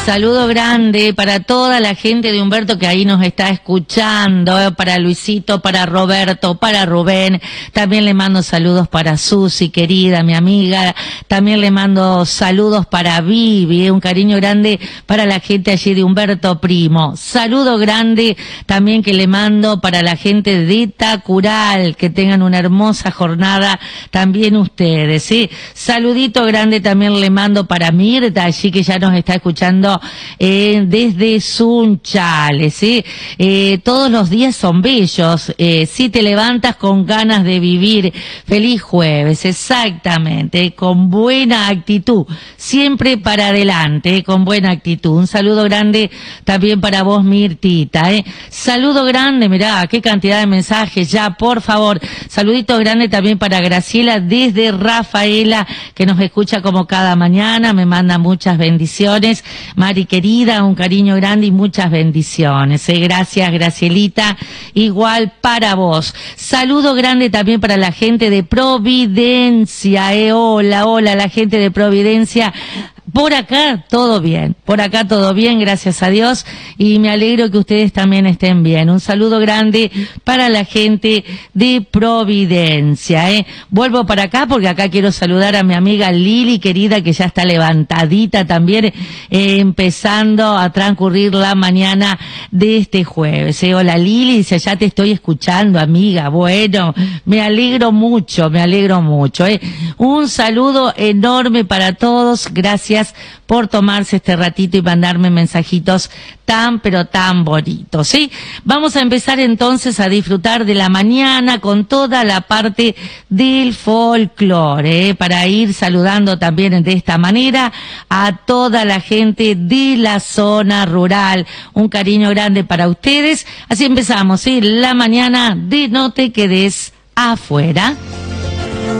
Saludo grande para toda la gente de Humberto que ahí nos está escuchando, para Luisito, para Roberto, para Rubén. También le mando saludos para Susi, querida, mi amiga. También le mando saludos para Vivi, un cariño grande para la gente allí de Humberto Primo. Saludo grande también que le mando para la gente de Tacural, que tengan una hermosa jornada también ustedes, ¿sí? Saludito grande también le mando para Mirta, allí que ya nos está escuchando desde Sunchales, ¿sí? Todos los días son bellos, si te levantas con ganas de vivir. Feliz jueves, exactamente, con buena actitud, siempre para adelante, con buena actitud. Un saludo grande también para vos, Mirtita, saludo grande, mirá, qué cantidad de mensajes ya, por favor. Saludito grande también para Graciela desde Rafaela, que nos escucha como cada mañana, me manda muchas bendiciones. Mari querida, un cariño grande y muchas bendiciones. Gracias, Gracielita. Igual para vos. Saludo grande también para la gente de Providencia. Hola, hola, la gente de Providencia. Por acá todo bien, gracias a Dios, y me alegro que ustedes también estén bien. Un saludo grande para la gente de Providencia. Vuelvo para acá porque acá quiero saludar a mi amiga Lili, querida, que ya está levantadita también, empezando a transcurrir la mañana de este jueves. Hola Lili, dice, ya te estoy escuchando, amiga. Bueno, me alegro mucho. Un saludo enorme para todos, gracias por tomarse este ratito y mandarme mensajitos pero tan bonitos, ¿sí? Vamos a empezar entonces a disfrutar de la mañana con toda la parte del folclore, para ir saludando también de esta manera a toda la gente de la zona rural. Un cariño grande para ustedes. Así empezamos, ¿sí? La mañana de No Te Quedes Afuera.